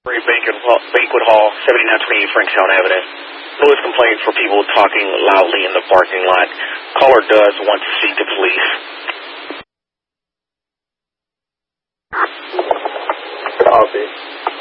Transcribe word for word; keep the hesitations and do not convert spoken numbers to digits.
Banquet Hall, Banquet Hall, seventy-nine twenty-eight Frankstown Avenue. Noise complaints for people talking loudly in the parking lot. Caller does want to see the police. Copy.